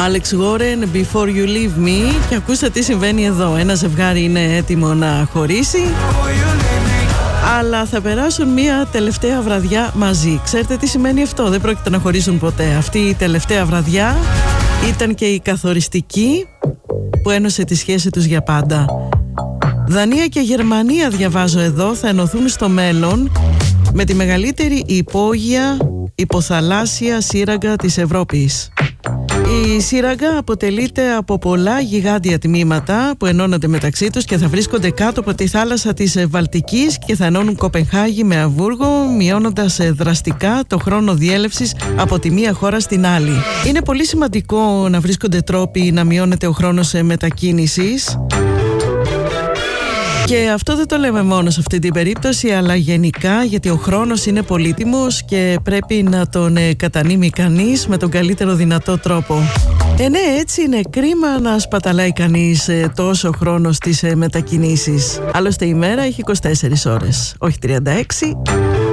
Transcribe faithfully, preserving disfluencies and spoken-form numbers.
Alex Warren, Before You Leave Me. Και ακούστε τι συμβαίνει εδώ. Ένα ζευγάρι είναι έτοιμο να χωρίσει, αλλά θα περάσουν μια τελευταία βραδιά μαζί. Ξέρετε τι σημαίνει αυτό? Δεν πρόκειται να χωρίσουν ποτέ. Αυτή η τελευταία βραδιά ήταν και η καθοριστική που ένωσε τη σχέση τους για πάντα. Δανία και Γερμανία, διαβάζω εδώ, θα ενωθούν στο μέλλον με τη μεγαλύτερη υπόγεια υποθαλάσσια σύραγγα της Ευρώπης. Η σύραγγα αποτελείται από πολλά γιγάντια τμήματα που ενώνονται μεταξύ τους και θα βρίσκονται κάτω από τη θάλασσα της Βαλτικής και θα ενώνουν Κοπενχάγη με Αμβούργο, μειώνοντας δραστικά το χρόνο διέλευσης από τη μία χώρα στην άλλη. Είναι πολύ σημαντικό να βρίσκονται τρόποι να μειώνεται ο χρόνος μετακίνησης. Και αυτό δεν το λέμε μόνο σε αυτή την περίπτωση, αλλά γενικά, γιατί ο χρόνος είναι πολύτιμος και πρέπει να τον ε, κατανείμει κανείς με τον καλύτερο δυνατό τρόπο. Ε, ναι, έτσι είναι κρίμα να σπαταλάει κανείς ε, τόσο χρόνο στις ε, μετακινήσεις. Άλλωστε η μέρα έχει είκοσι τέσσερις ώρες, όχι τριάντα έξι.